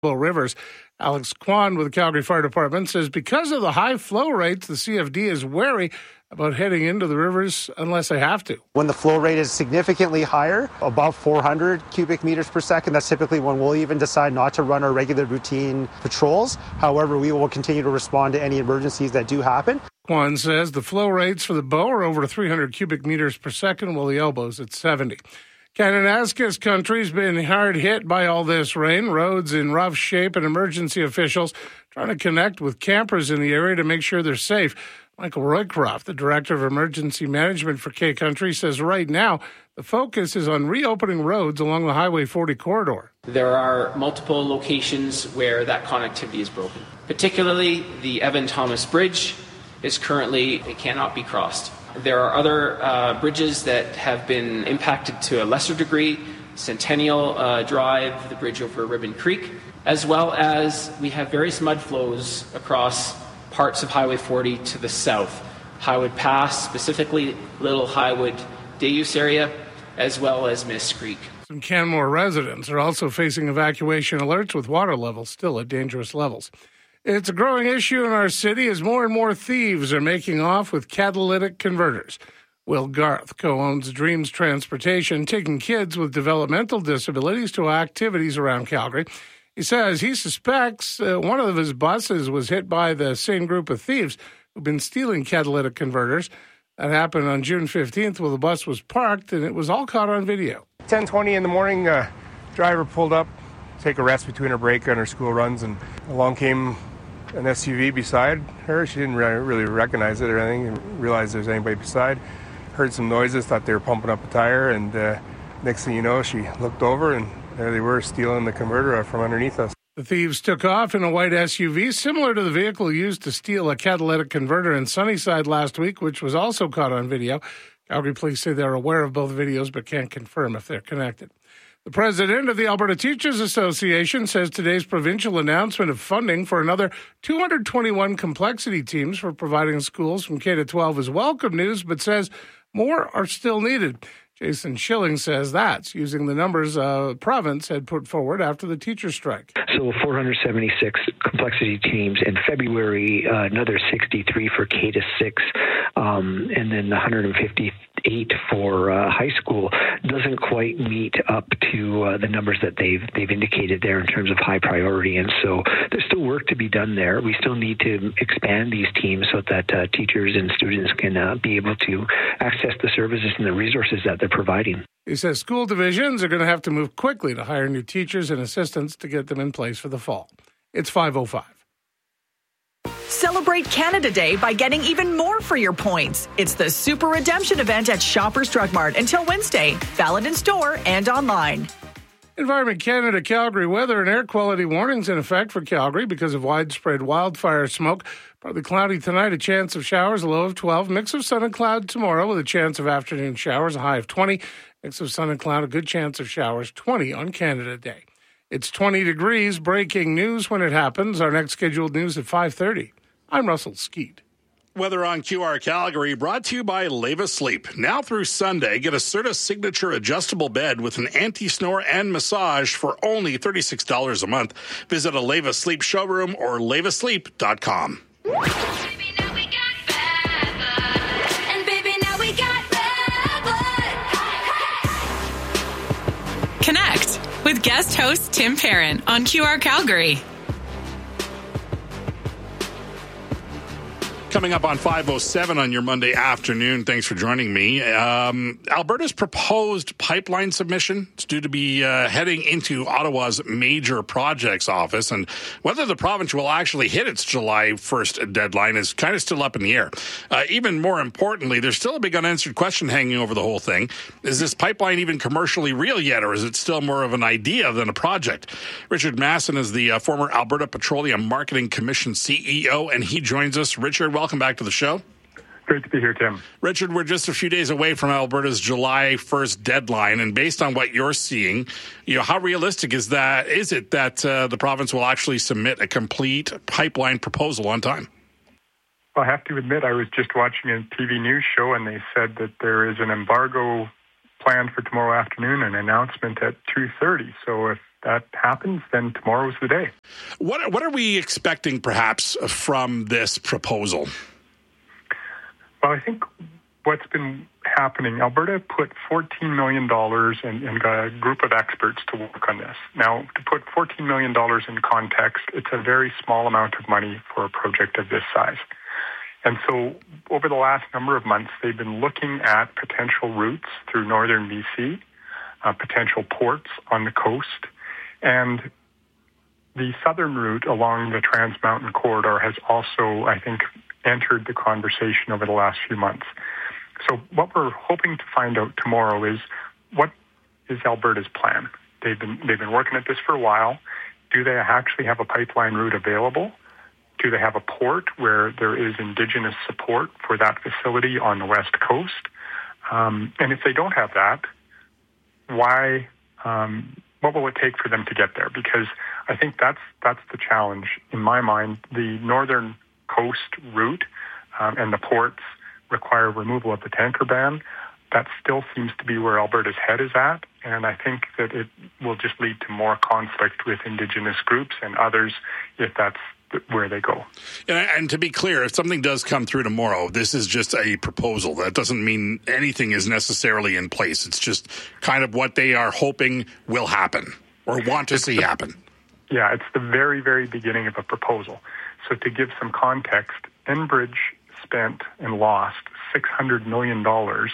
rivers. Alex Kwan with the Calgary Fire Department says because of the high flow rates, the CFD is wary about heading into the rivers unless they have to. When the flow rate is significantly higher, above 400 cubic meters per second, that's typically when we'll even decide not to run our regular routine patrols. However, we will continue to respond to any emergencies that do happen. Kwan says the flow rates for the Bow are over 300 cubic meters per second, while the Elbow's at 70. Kananaskis country's been hard hit by all this rain, roads in rough shape, and emergency officials trying to connect with campers in the area to make sure they're safe. Michael Roycroft, the Director of Emergency Management for K Country, says right now the focus is on reopening roads along the Highway 40 corridor. There are multiple locations where that connectivity is broken. Particularly the Evan Thomas Bridge is currently, it cannot be crossed. There are other bridges that have been impacted to a lesser degree, Centennial Drive, the bridge over Ribbon Creek, as well as we have various mud flows across parts of Highway 40 to the south. Highwood Pass, specifically Little Highwood Deus area, as well as Mist Creek. Some Canmore residents are also facing evacuation alerts with water levels still at dangerous levels. It's a growing issue in our city as more and more thieves are making off with catalytic converters. Will Garth co-owns Dreams Transportation, taking kids with developmental disabilities to activities around Calgary. He says he suspects one of his buses was hit by the same group of thieves who've been stealing catalytic converters. That happened on June 15th while the bus was parked, and it was all caught on video. 10:20 in the morning, driver pulled up, take a rest between her break and her school runs, and along came an SUV beside her. She didn't really recognize it or anything, and realize there's anybody beside. Heard some noises, thought they were pumping up a tire, and next thing you know, she looked over, and there they were stealing the converter from underneath us. The thieves took off in a white SUV, similar to the vehicle used to steal a catalytic converter in Sunnyside last week, which was also caught on video. Calgary police say they're aware of both videos, but can't confirm if they're connected. The president of the Alberta Teachers Association says today's provincial announcement of funding for another 221 complexity teams for providing schools from K-12 is welcome news, but says more are still needed. Jason Schilling says that's using the numbers the province had put forward after the teacher strike. So 476 complexity teams in February, another 63 for K-6, and then 158 for high school doesn't quite meet up to the numbers that they've indicated there in terms of high priority. And so there's still work to be done there. We still need to expand these teams so that teachers and students can be able to access the services and the resources that they're providing. He says school divisions are going to have to move quickly to hire new teachers and assistants to get them in place for the fall. It's 5:05. Celebrate Canada Day by getting even more for your points. It's the Super Redemption event at Shoppers Drug Mart until Wednesday. Valid in store and online. Environment Canada Calgary weather and air quality warnings in effect for Calgary because of widespread wildfire smoke. Partly cloudy tonight, a chance of showers, a low of 12. Mix of sun and cloud tomorrow with a chance of afternoon showers, a high of 20. Mix of sun and cloud, a good chance of showers, 20 on Canada Day. It's 20 degrees. Breaking news when it happens. Our next scheduled news at 5:30. I'm Russell Skeet. Weather on QR Calgary brought to you by Leva Sleep. Now through Sunday, get a Certa Signature adjustable bed with an anti-snore and massage for only $36 a month. Visit a Leva Sleep showroom or levasleep.com. Connect with guest host Tim Parent on QR Calgary. Coming up on 5:07 on your Monday afternoon. Thanks for joining me. Alberta's proposed pipeline submission is due to be heading into Ottawa's major projects office, and whether the province will actually hit its July 1st deadline is kind of still up in the air. Even more importantly, there's still a big unanswered question hanging over the whole thing. Is this pipeline even commercially real yet, or is it still more of an idea than a project? Richard Masson is the former Alberta Petroleum Marketing Commission CEO, and he joins us. Richard, welcome back to the show. Great to be here, Tim. Richard, we're just a few days away from Alberta's July 1st deadline, and based on what you're seeing, how realistic is it that the province will actually submit a complete pipeline proposal on time? I have to admit, I was just watching a TV news show, and they said that there is an embargo planned for tomorrow afternoon, an announcement at 2:30. So if that happens, then tomorrow's the day. What are we expecting, perhaps, from this proposal? Well, I think what's been happening, Alberta put $14 million and got a group of experts to work on this. Now, to put $14 million in context, it's a very small amount of money for a project of this size. And so over the last number of months, they've been looking at potential routes through northern BC, potential ports on the coast, and the southern route along the Trans Mountain Corridor has also, I think, entered the conversation over the last few months. So what we're hoping to find out tomorrow is, what is Alberta's plan? They've been working at this for a while. Do they actually have a pipeline route available? Do they have a port where there is Indigenous support for that facility on the West Coast? And if they don't have that, why? What will it take for them to get there? Because I think that's the challenge in my mind. The northern coast route and the ports require removal of the tanker ban. That still seems to be where Alberta's head is at, and I think that it will just lead to more conflict with Indigenous groups and others if that's where they go. And to be clear, if something does come through tomorrow, this is just a proposal. That doesn't mean anything is necessarily in place. It's just kind of what they are hoping will happen or want to see happen. Yeah, it's the very, very beginning of a proposal. So to give some context, Enbridge spent and lost $600 million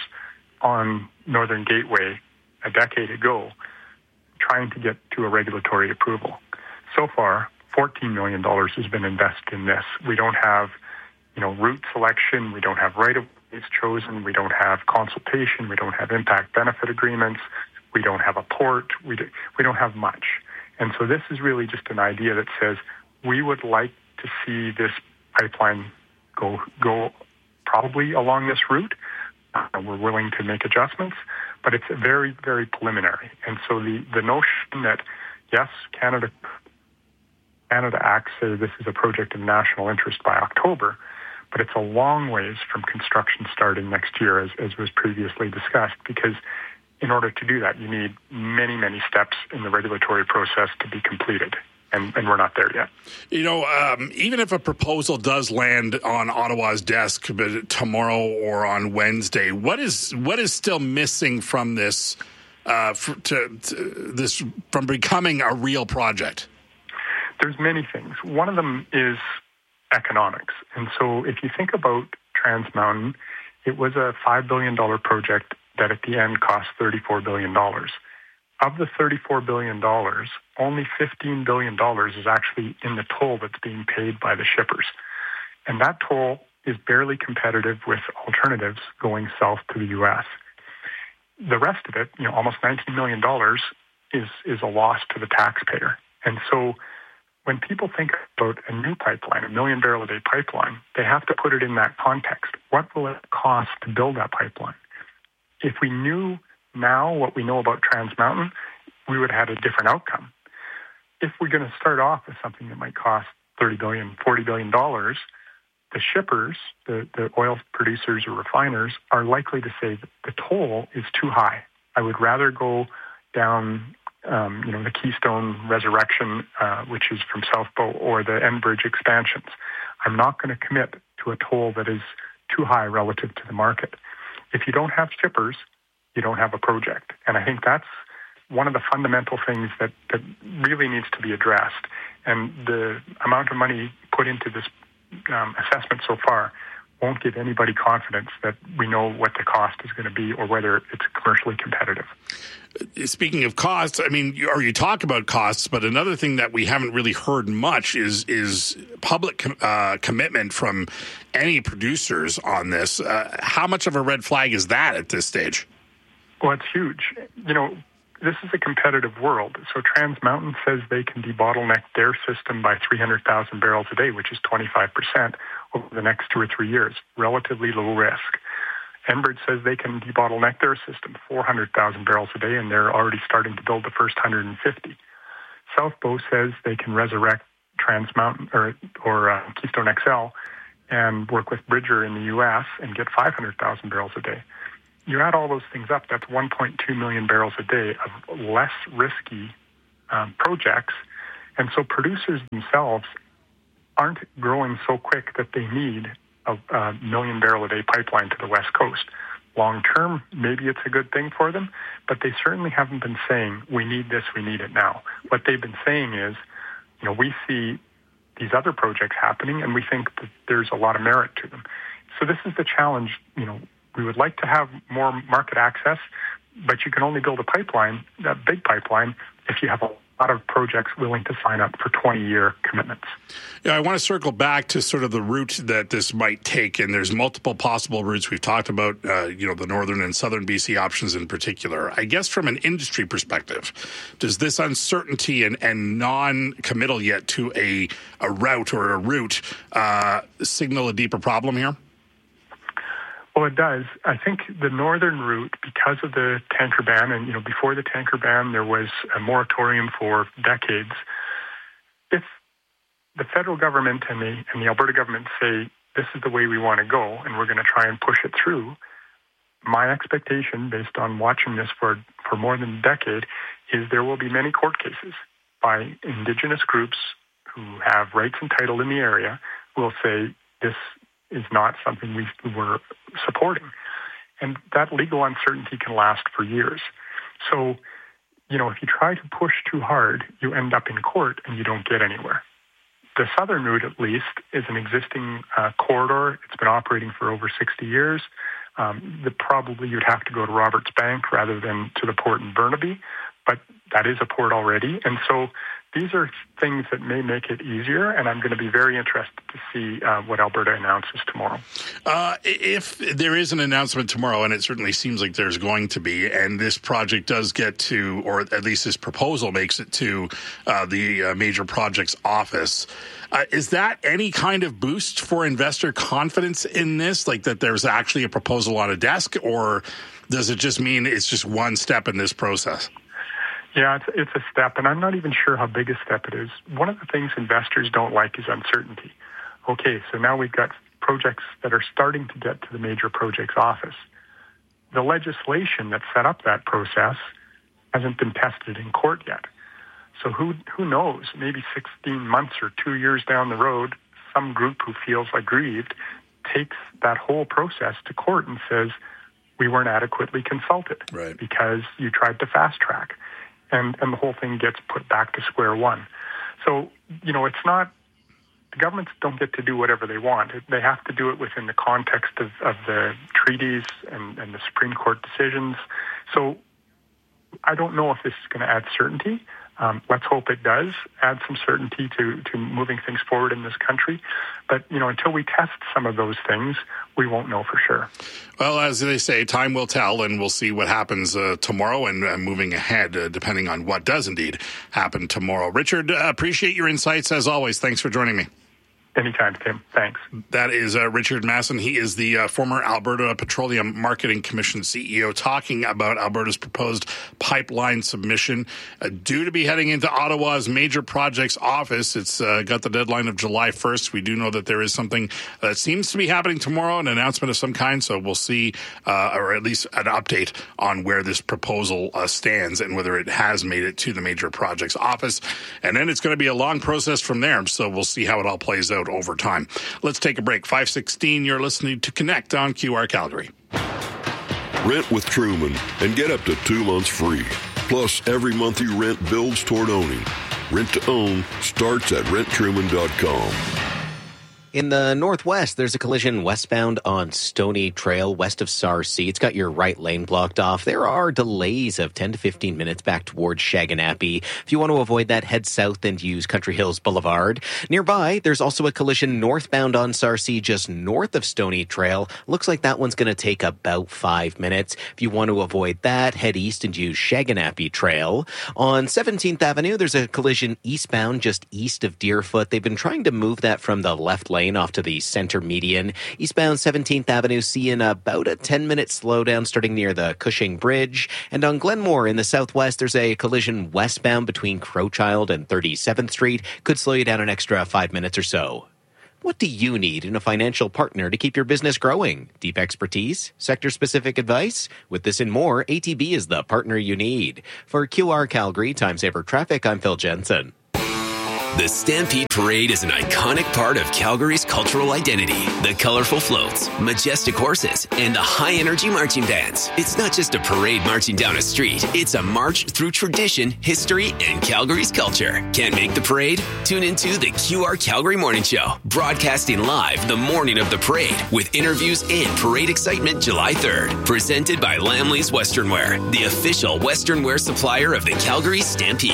on Northern Gateway a decade ago trying to get to a regulatory approval. So far, $14 million has been invested in this. We don't have, route selection. We don't have right-of-ways chosen. We don't have consultation. We don't have impact benefit agreements. We don't have a port. We don't have much. And so this is really just an idea that says we would like to see this pipeline go probably along this route. We're willing to make adjustments, but it's very, very preliminary. And so the notion that, yes, Canada Acts say this is a project of national interest by October, but it's a long ways from construction starting next year, as was previously discussed, because in order to do that, you need many, many steps in the regulatory process to be completed. And we're not there yet. Even if a proposal does land on Ottawa's desk tomorrow or on Wednesday, what is still missing from this from becoming a real project? There's many things. One of them is economics. And so if you think about Trans Mountain, it was a $5 billion project that at the end cost $34 billion. Of the $34 billion, only $15 billion is actually in the toll that's being paid by the shippers. And that toll is barely competitive with alternatives going south to the U.S. The rest of it, almost $19 million, is a loss to the taxpayer. And so when people think about a new pipeline, a million barrel a day pipeline, they have to put it in that context. What will it cost to build that pipeline? If we knew now what we know about Trans Mountain, we would have had a different outcome. If we're going to start off with something that might cost $30 billion, $40 billion, the shippers, the oil producers or refiners, are likely to say that the toll is too high. I would rather go down the Keystone Resurrection, which is from South Bow, or the Enbridge expansions. I'm not going to commit to a toll that is too high relative to the market. If you don't have shippers, you don't have a project. And I think that's one of the fundamental things that really needs to be addressed. And the amount of money put into this assessment so far won't give anybody confidence that we know what the cost is going to be or whether it's commercially competitive. Speaking of costs, you talk about costs, but another thing that we haven't really heard much is public commitment from any producers on this. How much of a red flag is that at this stage? Well, it's huge. This is a competitive world. So Trans Mountain says they can debottleneck their system by 300,000 barrels a day, which is 25% over the next 2 or 3 years, relatively low risk. Enbridge says they can debottleneck their system 400,000 barrels a day, and they're already starting to build the first 150. South Bow says they can resurrect Trans Mountain or Keystone XL and work with Bridger in the U.S. and get 500,000 barrels a day. You add all those things up, that's 1.2 million barrels a day of less risky projects. And so producers themselves aren't growing so quick that they need a million barrel a day pipeline to the West Coast. Long term, maybe it's a good thing for them, but they certainly haven't been saying, we need this, we need it now. What they've been saying is, we see these other projects happening and we think that there's a lot of merit to them. So this is the challenge. We would like to have more market access, but you can only build a pipeline, that big pipeline, if you have a lot of projects willing to sign up for 20-year commitments. Yeah, I want to circle back to sort of the route that this might take, and there's multiple possible routes. We've talked about, the northern and southern BC options in particular. I guess from an industry perspective, does this uncertainty and non-committal yet to a route or a route signal a deeper problem here? Well, it does. I think the northern route, because of the tanker ban, and before the tanker ban, there was a moratorium for decades. If the federal government and the Alberta government say this is the way we want to go, and we're going to try and push it through, my expectation, based on watching this for more than a decade, is there will be many court cases by Indigenous groups who have rights and title in the area who will say this is not something we were supporting. And that legal uncertainty can last for years. So, if you try to push too hard, you end up in court and you don't get anywhere. The southern route, at least, is an existing corridor. It's been operating for over 60 years. Probably you'd have to go to Roberts Bank rather than to the port in Burnaby, but that is a port already. And so these are things that may make it easier, and I'm going to be very interested to see what Alberta announces tomorrow. If there is an announcement tomorrow, and it certainly seems like there's going to be, and this project does get to, or at least this proposal makes it to the Major Projects Office, is that any kind of boost for investor confidence in this, like that there's actually a proposal on a desk, or does it just mean it's just one step in this process? Yeah, it's a step, and I'm not even sure how big a step it is. One of the things investors don't like is uncertainty. Okay, so now we've got projects that are starting to get to the Major Projects Office. The legislation that set up that process hasn't been tested in court yet. So who knows? Maybe 16 months or 2 years down the road, some group who feels aggrieved takes that whole process to court and says, we weren't adequately consulted because you tried to fast track. And the whole thing gets put back to square one. So, it's not, the governments don't get to do whatever they want. They have to do it within the context of the treaties and the Supreme Court decisions. So I don't know if this is going to add certainty. Let's hope it does add some certainty to moving things forward in this country. But, until we test some of those things, we won't know for sure. Well, as they say, time will tell, and we'll see what happens tomorrow and moving ahead, depending on what does indeed happen tomorrow. Richard, appreciate your insights as always. Thanks for joining me. Anytime, Tim. Thanks. That is Richard Masson. He is the former Alberta Petroleum Marketing Commission CEO, talking about Alberta's proposed pipeline submission due to be heading into Ottawa's Major Projects Office. It's got the deadline of July 1st. We do know that there is something that seems to be happening tomorrow, an announcement of some kind. So we'll see, or at least an update on where this proposal stands and whether it has made it to the Major Projects Office. And then it's going to be a long process from there. So we'll see how it all plays out over time. Let's take a break. 5:16, you're listening to Connect on QR Calgary. Rent with Truman and get up to 2 months free. Plus, every month you rent builds toward owning. Rent to own starts at renttruman.com. In the northwest, there's a collision westbound on Stony Trail, west of Sarcee. It's got your right lane blocked off. There are delays of 10 to 15 minutes back towards Shaganappy. If you want to avoid that, head south and use Country Hills Boulevard. Nearby, there's also a collision northbound on Sarcee, just north of Stony Trail. Looks like that one's going to take about 5 minutes. If you want to avoid that, head east and use Shaganappy Trail. On 17th Avenue, there's a collision eastbound just east of Deerfoot. They've been trying to move that from the left lane off to the center median. Eastbound 17th Avenue, seeing about a 10-minute slowdown starting near the Cushing Bridge. And on Glenmore in the southwest, there's a collision westbound between Crowchild and 37th Street. Could slow you down an extra 5 minutes or so. What do you need in a financial partner to keep your business growing? Deep expertise? Sector-specific advice? With this and more, ATB is the partner you need. For QR Calgary Time Saver Traffic, I'm Phil Jensen. The Stampede Parade is an iconic part of Calgary's cultural identity. The colorful floats, majestic horses, and the high-energy marching bands. It's not just a parade marching down a street. It's a march through tradition, history, and Calgary's culture. Can't make the parade? Tune into the QR Calgary Morning Show, broadcasting live the morning of the parade with interviews and parade excitement July 3rd. Presented by Lamley's Western Wear, the official Western wear supplier of the Calgary Stampede.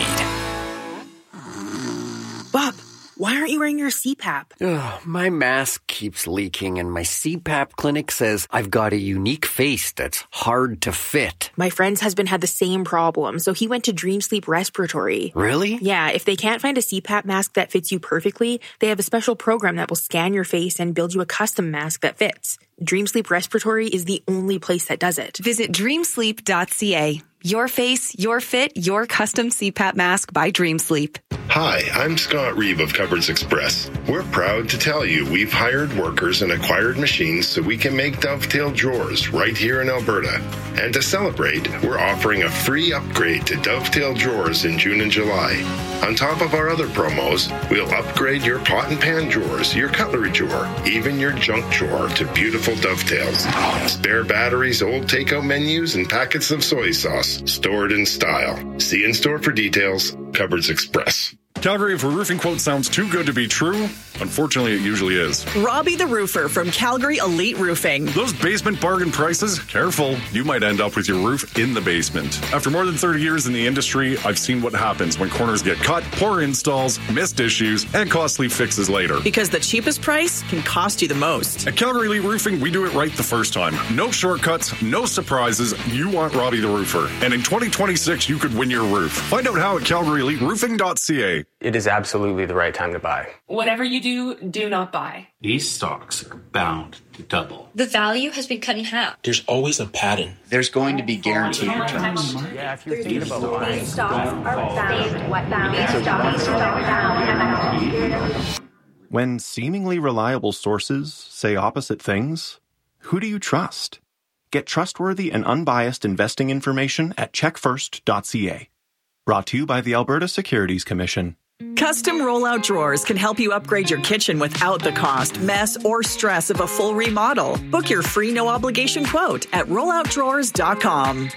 Bob, why aren't you wearing your CPAP? My mask keeps leaking and my CPAP clinic says I've got a unique face that's hard to fit. My friend's husband had the same problem, so he went to Dream Sleep Respiratory. Really? Yeah, if they can't find a CPAP mask that fits you perfectly, they have a special program that will scan your face and build you a custom mask that fits. Dream Sleep Respiratory is the only place that does it. Visit dreamsleep.ca. Your face, your fit, your custom CPAP mask by Dream Sleep. Hi, I'm Scott Reeve of Cupboards Express. We're proud to tell you we've hired workers and acquired machines so we can make dovetail drawers right here in Alberta. And to celebrate, we're offering a free upgrade to dovetail drawers in June and July. On top of our other promos, we'll upgrade your pot and pan drawers, your cutlery drawer, even your junk drawer to beautiful dovetails. Spare batteries, old takeout menus, and packets of soy sauce stored in style. See you in store for details. Cupboards Express. Calgary, if a roofing quote sounds too good to be true, unfortunately it usually is. Robbie the Roofer from Calgary Elite Roofing. Those basement bargain prices, careful, you might end up with your roof in the basement. After more than 30 years in the industry, I've seen what happens when corners get cut, poor installs, missed issues, and costly fixes later. Because the cheapest price can cost you the most. At Calgary Elite Roofing, we do it right the first time. No shortcuts, no surprises. You want Robbie the Roofer. And in 2026, you could win your roof. Find out how at calgaryeliteroofing.ca. It is absolutely the right time to buy. Whatever you do, do not buy. These stocks are bound to double. The value has been cut in half. There's always a pattern. There's going to be guaranteed returns. Yeah, if you're thinking about buying. These stocks are bound. When seemingly reliable sources say opposite things, who do you trust? Get trustworthy and unbiased investing information at checkfirst.ca. Brought to you by the Alberta Securities Commission. Custom rollout drawers can help you upgrade your kitchen without the cost, mess, or stress of a full remodel. Book your free no-obligation quote at rolloutdrawers.com.